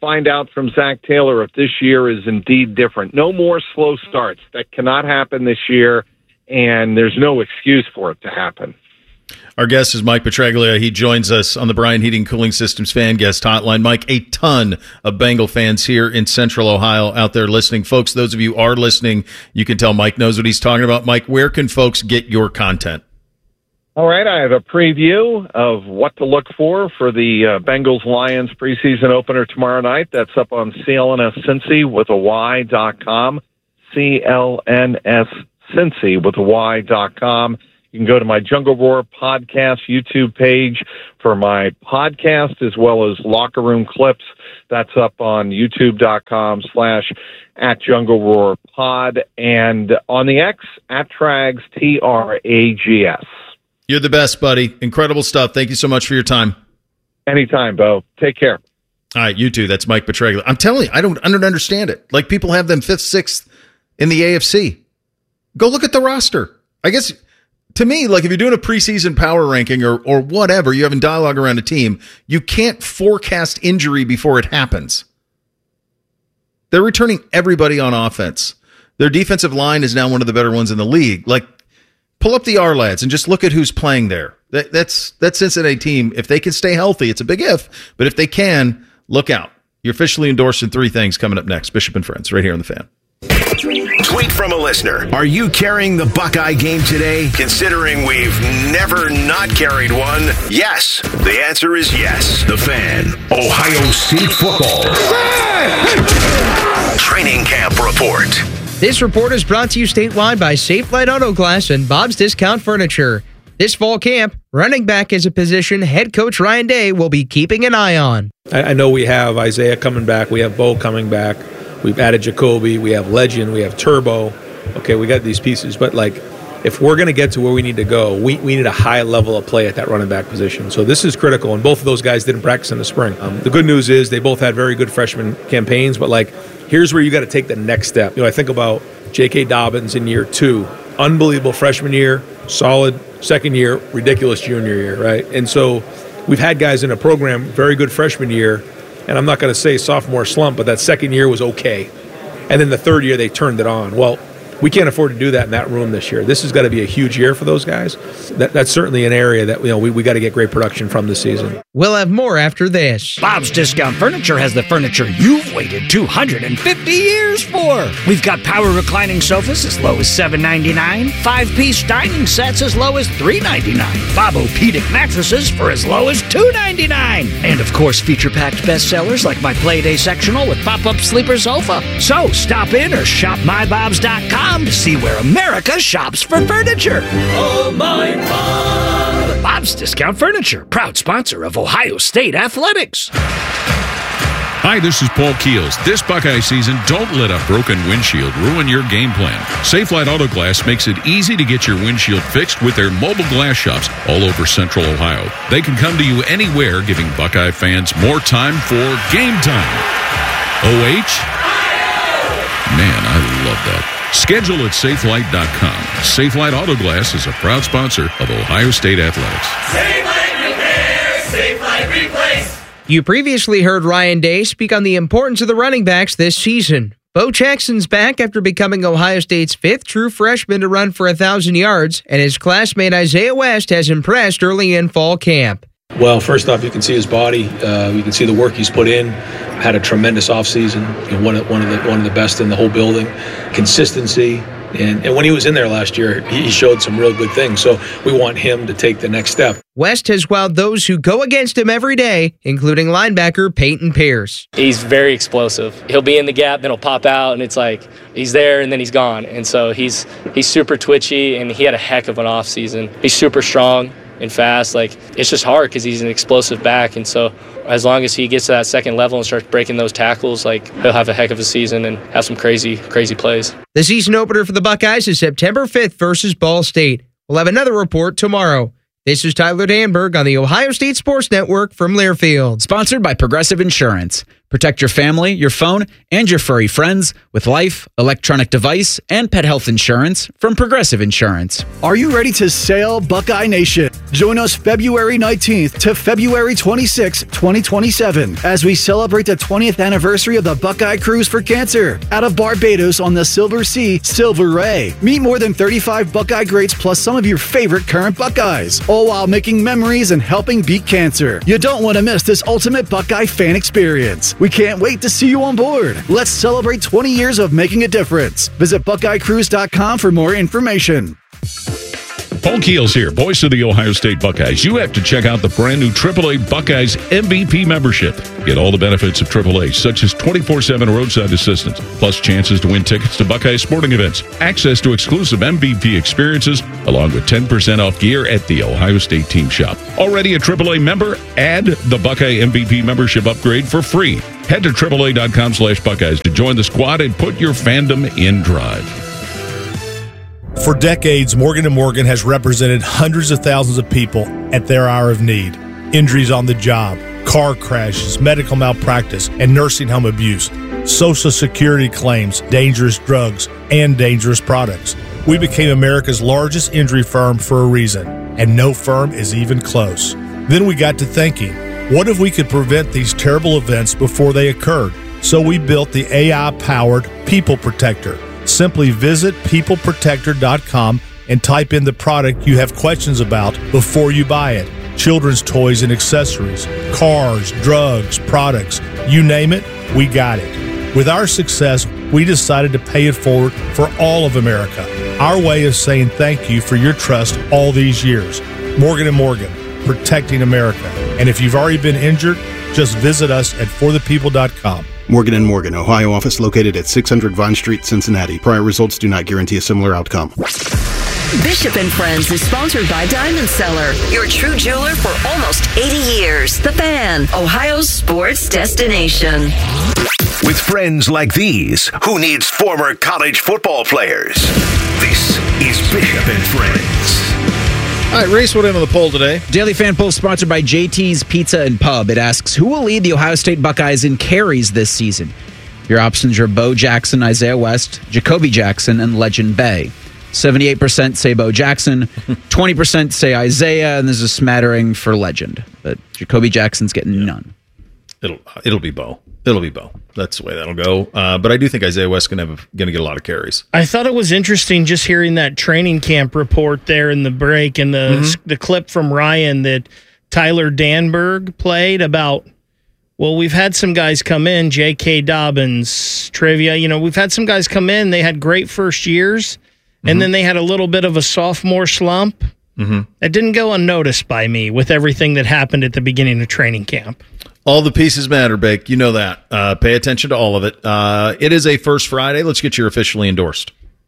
find out from Zach Taylor if this year is indeed different. No more slow starts. That cannot happen this year, and there's no excuse for it to happen. Our guest is Mike Petraglia. He joins us on the Bryant Heating Cooling Systems fan guest hotline. Mike, a ton of Bengal fans here in Central Ohio out there listening. Folks, those of you who are listening, you can tell Mike knows what he's talking about. Mike, where can folks get your content? All right, I have a preview of what to look for for the uh, Bengals-Lions preseason opener tomorrow night. That's up on C L N S Cincy with a Y dot com, C L N S Cincy with a Y dot com. You can go to my Jungle Roar podcast YouTube page for my podcast as well as Locker Room Clips. That's up on youtube.com slash at Jungle Roar Pod and on the X at Trags, T R A G S. You're the best, buddy. Incredible stuff. Thank you so much for your time. Anytime, Bo. Take care. All right, you too. That's Mike Petraglia. I'm telling you, I don't, I don't understand it. Like, people have them fifth, sixth in the A F C. Go look at the roster. I guess, to me, like, if you're doing a preseason power ranking or or whatever, you're having dialogue around a team, you can't forecast injury before it happens. They're returning everybody on offense. Their defensive line is now one of the better ones in the league. Like, pull up the R-Lads and just look at who's playing there. That, that's that Cincinnati team. If they can stay healthy, it's a big if, but if they can, look out. You're officially endorsed in three things coming up next. Bishop and Friends, right here on The Fan. Tweet from a listener. Are you carrying the Buckeye game today? Considering we've never not carried one, yes. The answer is yes. The Fan. Ohio State football. Training camp report. This report is brought to you statewide by Safelite Auto Glass and Bob's Discount Furniture. This fall camp, running back is a position head coach Ryan Day will be keeping an eye on. I know we have Isaiah coming back. We have Bo coming back. We've added Jacoby. We have Legend. We have Turbo. Okay, we got these pieces. But, like, if we're going to get to where we need to go, we, we need a high level of play at that running back position. So this is critical, and both of those guys didn't practice in the spring. Um, the good news is they both had very good freshman campaigns, but, like, here's where you got to take the next step. You know, I think about J K. Dobbins in year two. Unbelievable freshman year, solid second year, ridiculous junior year, right? And so we've had guys in a program, very good freshman year, and I'm not going to say sophomore slump, but that second year was okay. And then the third year, they turned it on. Well, we can't afford to do that in that room this year. This has got to be a huge year for those guys. That, that's certainly an area that, you know, we, we got to get great production from this season. We'll have more after this. Bob's Discount Furniture has the furniture you've waited two hundred fifty years for. We've got power reclining sofas as low as seven ninety-nine, five-piece dining sets as low as three ninety-nine, Bob-O-Pedic mattresses for as low as two ninety-nine, and of course feature-packed bestsellers like my Playday sectional with pop-up sleeper sofa. So stop in or shop my bobs dot com to see where America shops for furniture. Oh, my Bob! Bob's Discount Furniture, proud sponsor of Ohio State Athletics. Hi, this is Paul Keels. This Buckeye season, don't let a broken windshield ruin your game plan. Safelite Auto Glass makes it easy to get your windshield fixed with their mobile glass shops all over Central Ohio. They can come to you anywhere, giving Buckeye fans more time for game time. O H? Man, I love that. Schedule at safelite dot com. Safelite Auto Glass is a proud sponsor of Ohio State Athletics. Safelite Repair, Safelite Replace. You previously heard Ryan Day speak on the importance of the running backs this season. Bo Jackson's back after becoming Ohio State's fifth true freshman to run for one thousand yards, and his classmate Isaiah West has impressed early in fall camp. Well, first off, you can see his body. Uh, you can see the work he's put in. Had a tremendous offseason. You know, one of one of the one of the best in the whole building. Consistency, and and when he was in there last year, he showed some real good things. So we want him to take the next step. West has wowed those who go against him every day, including linebacker Peyton Pierce. He's very explosive. He'll be in the gap, then he'll pop out, and it's like he's there, and then he's gone. And so he's he's super twitchy, and he had a heck of an offseason. He's super strong and fast. Like, it's just hard because he's an explosive back, and so as long as he gets to that second level and starts breaking those tackles, like, he'll have a heck of a season and have some crazy, crazy plays. The season opener for the Buckeyes is September fifth versus Ball State. We'll have another report tomorrow. This is Tyler Danberg on the Ohio State Sports Network from Learfield. Sponsored by Progressive Insurance. Protect your family, your phone, and your furry friends with life, electronic device, and pet health insurance from Progressive Insurance. Are you ready to sail, Buckeye Nation? Join us February nineteenth to February twenty-sixth, twenty twenty-seven, as we celebrate the twentieth anniversary of the Buckeye Cruise for Cancer out of Barbados on the Silver Sea Silver Ray. Meet more than thirty-five Buckeye greats plus some of your favorite current Buckeyes, all while making memories and helping beat cancer. You don't want to miss this ultimate Buckeye fan experience. We can't wait to see you on board. Let's celebrate twenty years of making a difference. Visit buckeye cruise dot com for more information. Paul Keels here, voice of the Ohio State Buckeyes. You have to check out the brand new triple A Buckeyes M V P membership. Get all the benefits of triple A, such as twenty-four seven roadside assistance, plus chances to win tickets to Buckeyes sporting events, access to exclusive M V P experiences, along with ten percent off gear at the Ohio State team shop. Already a triple A member? Add the Buckeye M V P membership upgrade for free. Head to triple A dot com slash Buckeyes to join the squad and put your fandom in drive. For decades, Morgan and Morgan has represented hundreds of thousands of people at their hour of need. Injuries on the job, car crashes, medical malpractice, and nursing home abuse, Social Security claims, dangerous drugs, and dangerous products. We became America's largest injury firm for a reason, and no firm is even close. Then we got to thinking, what if we could prevent these terrible events before they occurred? So we built the A I-powered People Protector. Simply visit people protector dot com and type in the product you have questions about before you buy it. Children's toys and accessories, cars, drugs, products, you name it, we got it. With our success, we decided to pay it forward for all of America. Our way of saying thank you for your trust all these years. Morgan and Morgan, protecting America. And if you've already been injured, just visit us at for the people dot com. Morgan and Morgan, Ohio office located at six hundred Vine Street, Cincinnati. Prior results do not guarantee a similar outcome. Bishop and Friends is sponsored by Diamond Seller, your true jeweler for almost eighty years. The Fan, Ohio's sports destination. With friends like these, who needs former college football players? This is Bishop and Friends. All right, Race, what in on the poll today? Daily Fan Poll sponsored by J T's Pizza and Pub. It asks, who will lead the Ohio State Buckeyes in carries this season? Your options are Bo Jackson, Isaiah West, Jacoby Jackson, and Legend Bay. seventy-eight percent say Bo Jackson, twenty percent say Isaiah, and there's a smattering for Legend. But Jacoby Jackson's getting yeah. none. It'll it'll be Bo. It'll be Bo. That's the way that'll go. Uh, but I do think Isaiah West going to get a lot of carries. I thought it was interesting just hearing that training camp report there in the break and the mm-hmm. the clip from Ryan that Tyler Danberg played about, well, we've had some guys come in, J K. Dobbins, Trivia, you know, we've had some guys come in, they had great first years, and mm-hmm. then they had a little bit of a sophomore slump. Mm-hmm. It didn't go unnoticed by me with everything that happened at the beginning of training camp. All the pieces matter, Bake. You know that. Uh, pay attention to all of it. Uh, it is a First Friday. Let's get your officially endorsed.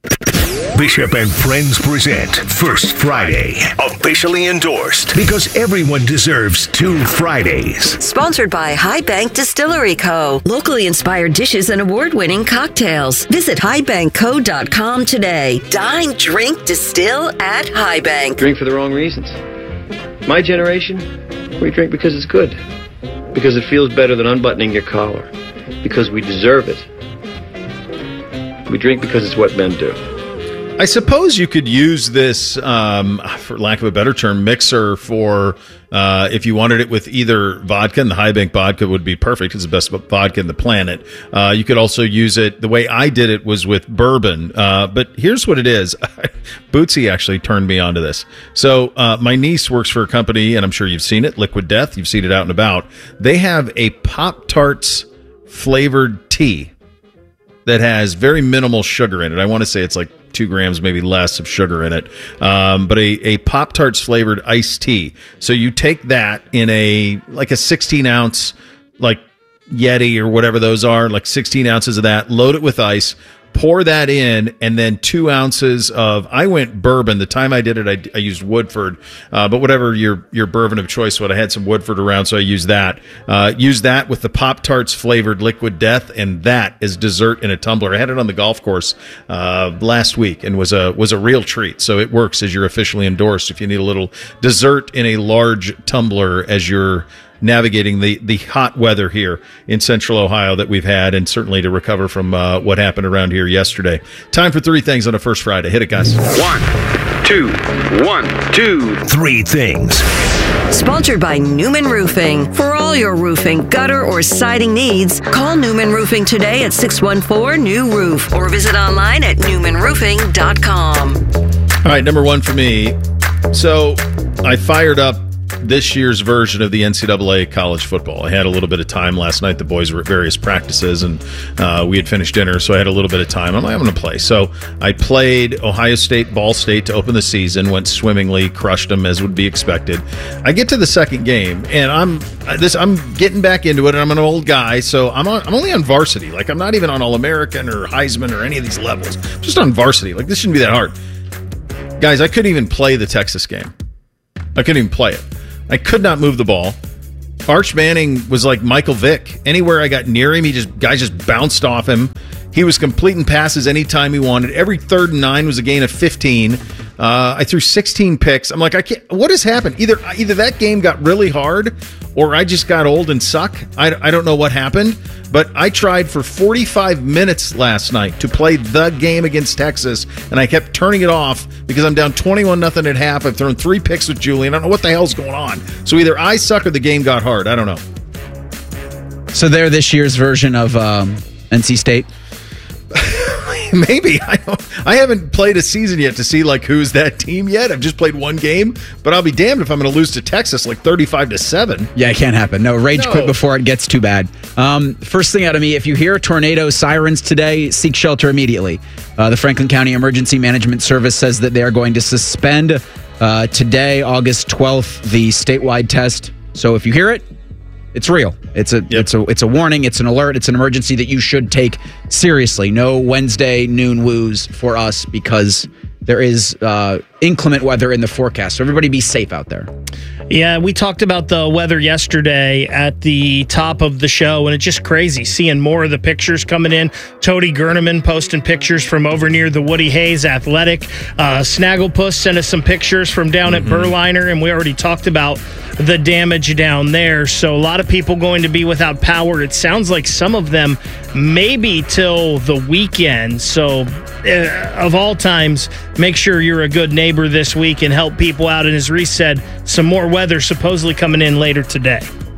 Bishop and Friends present First Friday, officially endorsed, because everyone deserves two Fridays. Sponsored by High Bank Distillery Co. Locally inspired dishes and award-winning cocktails. Visit high bank co dot com today. Dine, drink, distill at High Bank. Drink for the wrong reasons. My generation, we drink because it's good. Because it feels better than unbuttoning your collar. Because we deserve it. We drink because it's what men do. I suppose you could use this, um, for lack of a better term, mixer for uh, if you wanted it with either vodka, and the High Bank vodka would be perfect. It's the best vodka in the planet. Uh, you could also use it, the way I did it was with bourbon. Uh, but here's what it is. Bootsy actually turned me onto this. So uh, my niece works for a company, and I'm sure you've seen it, Liquid Death. You've seen it out and about. They have a Pop-Tarts flavored tea that has very minimal sugar in it. I want to say it's like two grams, maybe less of sugar in it. Um, but a, a Pop-Tarts flavored iced tea. So you take that in a, like a sixteen ounce, like Yeti or whatever those are, like sixteen ounces of that, load it with ice, pour that in, and then two ounces of, I went bourbon. The time I did it, I, I used Woodford, uh, but whatever your, your bourbon of choice, what I had some Woodford around, so I used that. Uh, use that with the Pop-Tarts flavored Liquid Death, and that is dessert in a tumbler. I had it on the golf course uh, last week and was a was a real treat. So it works as you're officially endorsed if you need a little dessert in a large tumbler as your navigating the, the hot weather here in Central Ohio that we've had, and certainly to recover from uh, what happened around here yesterday. Time for three things on a First Friday. Hit it, guys. One, two, one, two, three things. Sponsored by Newman Roofing. For all your roofing, gutter, or siding needs, call Newman Roofing today at six one four, new roof or visit online at newman roofing dot com. All right, number one for me. So I fired up this year's version of the N C double A college football. I had a little bit of time last night. The boys were at various practices, and uh, we had finished dinner, so I had a little bit of time. I'm like, I'm going to play. So I played Ohio State, Ball State to open the season, went swimmingly, crushed them as would be expected. I get to the second game, and I'm this. I'm getting back into it, and I'm an old guy, so I'm on, I'm only on varsity. Like, I'm not even on All-American or Heisman or any of these levels. I'm just on varsity. Like, this shouldn't be that hard. Guys, I couldn't even play the Texas game. I couldn't even play it. I could not move the ball. Arch Manning was like Michael Vick. Anywhere I got near him, he just guys just bounced off him. He was completing passes anytime he wanted. Every third and nine was a gain of fifteen. Uh, I threw sixteen picks. I'm like, I can't. What has happened? Either either that game got really hard, or I just got old and suck. I, I don't know what happened, but I tried for forty-five minutes last night to play the game against Texas, and I kept turning it off because I'm down twenty-one nothing at half. I've thrown three picks with Julian. I don't know what the hell's going on. So either I suck or the game got hard. I don't know. So they're this year's version of um, N C State? Maybe. I don't, I haven't played a season yet to see like who's that team yet. I've just played one game, but I'll be damned if I'm going to lose to Texas like thirty-five to seven. Yeah, it can't happen. No, rage No. quit before it gets too bad. Um, first thing out of me, if you hear tornado sirens today, seek shelter immediately. Uh, the Franklin County Emergency Management Service says that they are going to suspend uh, today, August twelfth, the statewide test. So if you hear it, it's real. It's a it's a it's a warning. It's an alert. It's an emergency that you should take seriously. No Wednesday noon woos for us because there is uh, inclement weather in the forecast. So everybody be safe out there. Yeah, we talked about the weather yesterday at the top of the show, and it's just crazy seeing more of the pictures coming in. Tody Gurneman posting pictures from over near the Woody Hayes Athletic. Uh, Snagglepuss sent us some pictures from down mm-hmm. at Berliner, and we already talked about the damage down there. So a lot of people going to be without power. It sounds like some of them maybe till the weekend. So uh, of all times, make sure you're a good neighbor this week and help people out. And as Reese said, some more weather supposedly coming in later today.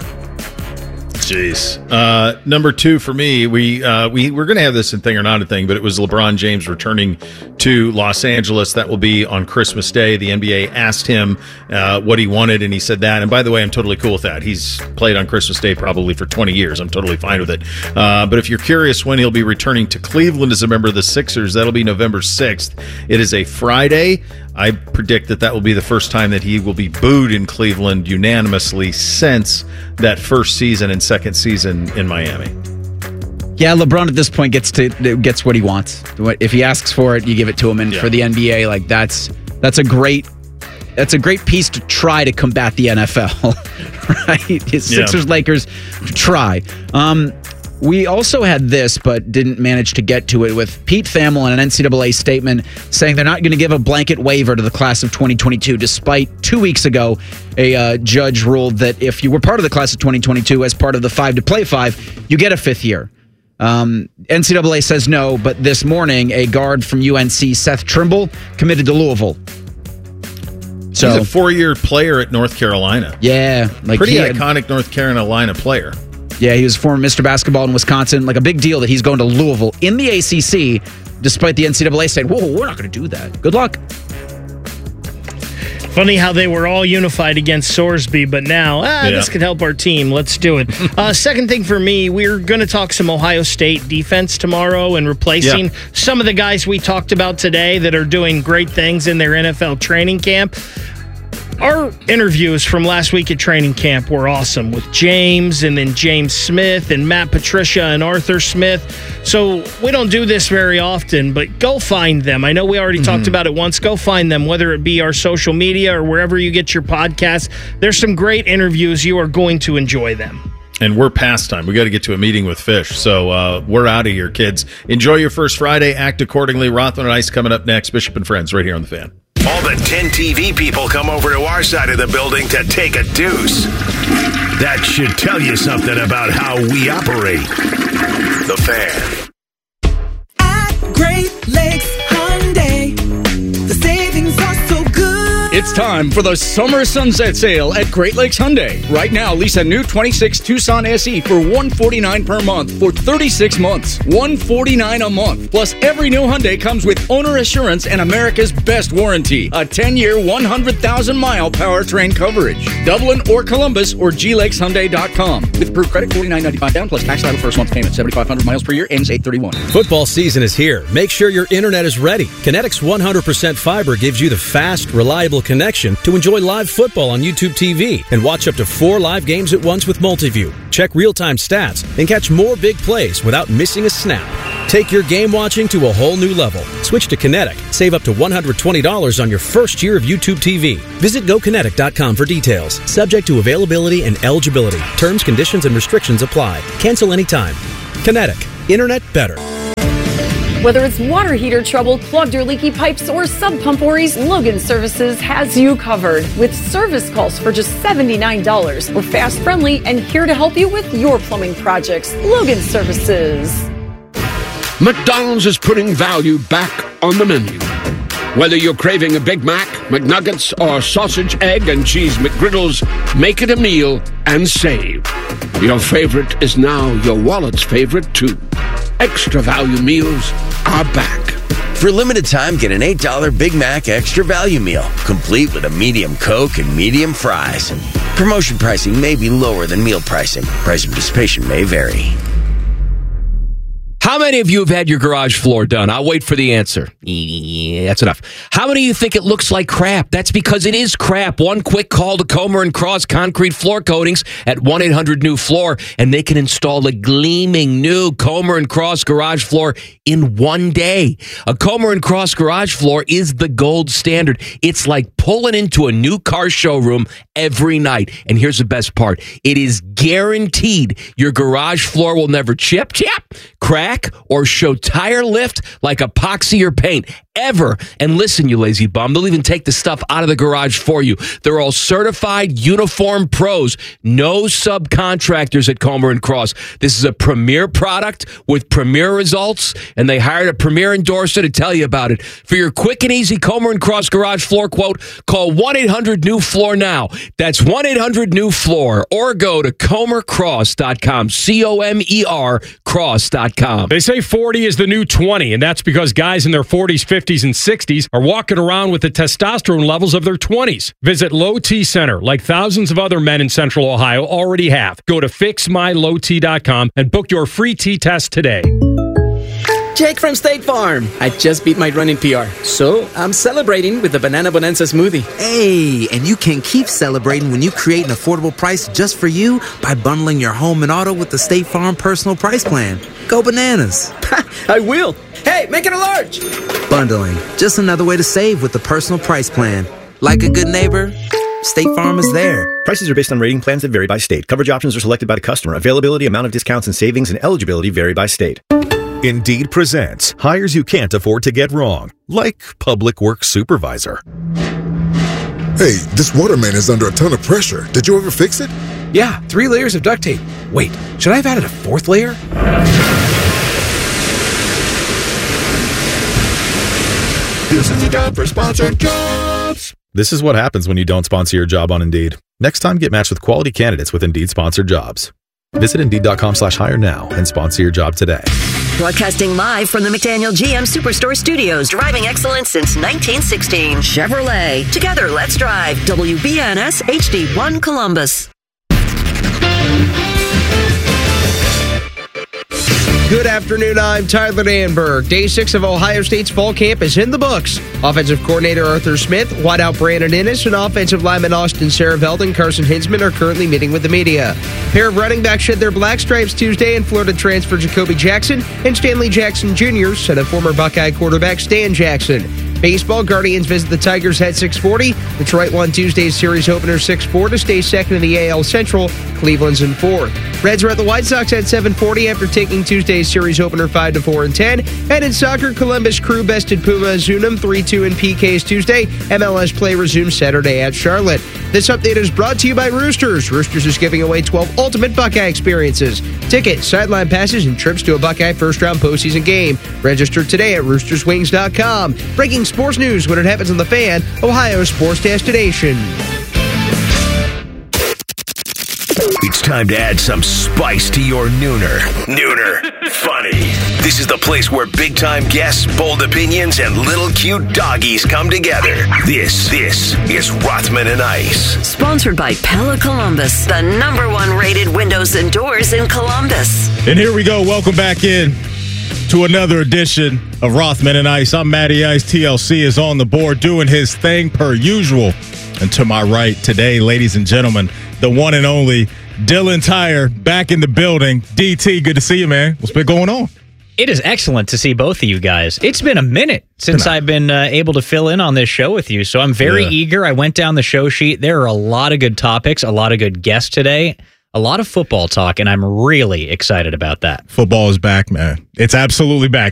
Jeez. Uh, number two for me, we uh, we we're going to have this in Thing or Not a Thing, but it was LeBron James returning to Los Angeles. That will be on Christmas Day. The N B A asked him uh, what he wanted, and he said that. And by the way, I'm totally cool with that. He's played on Christmas Day probably for twenty years. I'm totally fine with it. Uh, but if you're curious when he'll be returning to Cleveland as a member of the Sixers, that'll be November sixth. It is a Friday. I predict that that will be the first time that he will be booed in Cleveland unanimously since that first season and second season in Miami. Yeah, LeBron at this point gets to gets what he wants. If he asks for it, you give it to him. And Yeah. for the N B A, like that's that's a great that's a great piece to try to combat the N F L, right? His Yeah. Sixers, Lakers, try. Um, we also had this, but didn't manage to get to it with Pete Thamel in an N C double A statement saying they're not going to give a blanket waiver to the class of twenty twenty-two, despite two weeks ago a uh, judge ruled that if you were part of the class of twenty twenty-two as part of the five to play five, you get a fifth year. Um, N C double A says no, but this morning a guard from U N C, Seth Trimble, committed to Louisville. So, He's a four-year player at North Carolina. Yeah. Like Pretty he had- iconic North Carolina player. Yeah, he was former Mister Basketball in Wisconsin. Like a big deal that he's going to Louisville in the A C C, despite the N C double A saying, whoa, we're not going to do that. Good luck. Funny how they were all unified against Sorsby, but now, ah, Yeah. this could help our team. Let's do it. uh, second thing for me, we're going to talk some Ohio State defense tomorrow and replacing Yeah. some of the guys we talked about today that are doing great things in their N F L training camp. Our interviews from last week at training camp were awesome with James and then James Smith and Matt Patricia and Arthur Smith. So we don't do this very often, but go find them. I know we already mm-hmm. talked about it once. Go find them, whether it be our social media or wherever you get your podcasts. There's some great interviews. You are going to enjoy them. And we're past time. We got to get to a meeting with Fish. So uh, we're out of here, kids. Enjoy your first Friday. Act accordingly. Rothman and Ice coming up next. Bishop and Friends right here on The Fan. All the ten T V people come over to our side of the building to take a deuce. That should tell you something about how we operate. The Fan. At Great Lakes Hyundai, the savings are so good. It's time for the summer sunset sale at Great Lakes Hyundai. Right now, lease a new twenty-six Tucson S E for one hundred forty-nine dollars per month for thirty-six months. one hundred forty-nine dollars a month. Plus, every new Hyundai comes with owner assurance and America's best warranty. A ten-year, one hundred thousand mile powertrain coverage. Dublin or Columbus or G Lakes Hyundai dot com. With approved credit, forty-nine ninety-five down plus tax title first month payment. seventy-five hundred miles per year, ends eight thirty-one. Football season is here. Make sure your internet is ready. Kinetics one hundred percent fiber gives you the fast, reliable connection to enjoy live football on YouTube T V and watch up to four live games at once with Multiview. Check real-time stats and catch more big plays without missing a snap. Take your game watching to a whole new level. Switch to Kinetic. Save up to one hundred twenty dollars on your first year of YouTube T V. Visit go kinetic dot com for details. Subject to availability and eligibility. Terms, conditions, and restrictions apply. Cancel anytime. Kinetic. Internet better. Whether it's water heater trouble, clogged or leaky pipes, or sub pump worries, Logan Services has you covered with service calls for just seventy-nine dollars. We're fast, friendly, and here to help you with your plumbing projects. Logan Services. McDonald's is putting value back on the menu. Whether you're craving a Big Mac, McNuggets, or sausage, egg, and cheese McGriddles, make it a meal and save. Your favorite is now your wallet's favorite, too. Extra value meals are back. For a limited time, get an eight dollar Big Mac Extra Value Meal, complete with a medium Coke and medium fries. Promotion pricing may be lower than meal pricing. Price and participation may vary. How many of you have had your garage floor done? I'll wait for the answer. Yeah, that's enough. How many of you think it looks like crap? That's because it is crap. One quick call to Comer and Cross Concrete Floor Coatings at one eight hundred new floor, and they can install a gleaming new Comer and Cross garage floor in one day. A Comer and Cross garage floor is the gold standard. It's like pulling into a new car showroom every night. And here's the best part. It is guaranteed your garage floor will never chip, chip, crack, or show tire lift like epoxy or paint ever. And listen, you lazy bum, they'll even take the stuff out of the garage for you. They're all certified uniform pros. No subcontractors at Comer and Cross. This is a premier product with premier results, and they hired a premier endorser to tell you about it. For your quick and easy Comer and Cross garage floor quote, call one eight hundred new floor now. That's one eight hundred new floor, or go to comer cross dot com. C O M E R cross dot com. They say forty is the new twenty, and that's because guys in their forties, fifties, and sixties are walking around with the testosterone levels of their twenties. Visit Low T Center, like thousands of other men in Central Ohio already have. Go to fix my low t dot com and book your free T test today. Jake from State Farm. I just beat my running P R, so I'm celebrating with the Banana Bonanza smoothie. Hey, and you can keep celebrating when you create an affordable price just for you by bundling your home and auto with the State Farm Personal Price Plan. Go bananas. I will. Hey, make it a large. Bundling, just another way to save with the Personal Price Plan. Like a good neighbor, State Farm is there. Prices are based on rating plans that vary by state. Coverage options are selected by the customer. Availability, amount of discounts and savings, and eligibility vary by state. Indeed presents hires you can't afford to get wrong, like public works supervisor. Hey, this waterman is under a ton of pressure. Did you ever fix it? Yeah, three layers of duct tape. Wait, should I have added a fourth layer? This is a job for sponsored jobs. This is what happens when you don't sponsor your job on Indeed. Next time, get matched with quality candidates with Indeed sponsored jobs. Visit Indeed dot com slash hire now and sponsor your job today. Broadcasting live from the McDaniel G M Superstore Studios. Driving excellence since nineteen sixteen. Chevrolet. Together, let's drive. W B N S H D one Columbus. Good afternoon, I'm Tyler Danberg. Day six of Ohio State's fall camp is in the books. Offensive coordinator Arthur Smith, wideout Brandon Innes, and offensive lineman Austin Sareveld and Carson Hinsman are currently meeting with the media. A pair of running backs shed their black stripes Tuesday, and Florida transfer Jacoby Jackson and Stanley Jackson Junior sent a former Buckeye quarterback Stan Jackson. Baseball, Guardians visit the Tigers at six forty. Detroit won Tuesday's series opener six four to stay second in the A L Central. Cleveland's in fourth. Reds are at the White Sox at seven forty after taking Tuesday's series opener five to four and ten. And in soccer, Columbus Crew bested Puma Zunum three two in P Ks Tuesday. M L S play resumes Saturday at Charlotte. This update is brought to you by Roosters. Roosters is giving away twelve ultimate Buckeye experiences. Tickets, sideline passes, and trips to a Buckeye first-round postseason game. Register today at roosters wings dot com. Breaking sports news when it happens on The Fan, Ohio's sports destination. It's time to add some spice to your nooner. Nooner Funny. This is the place where big-time guests, bold opinions, and little cute doggies come together. This, this is Rothman and Ice. Sponsored by Pella Columbus, the number one rated windows and doors in Columbus. And here we go. Welcome back in to another edition of Rothman and Ice. I'm Matty Ice. T L C is on the board doing his thing per usual. And to my right today, ladies and gentlemen, the one and only Dylan Tyre back in the building. D T, good to see you, man. What's been going on? It is excellent to see both of you guys. It's been a minute since I've been uh, able to fill in on this show with you, so I'm very yeah. eager. I went down the show sheet. There are a lot of good topics, a lot of good guests today, a lot of football talk, and I'm really excited about that. Football is back, man. It's absolutely back.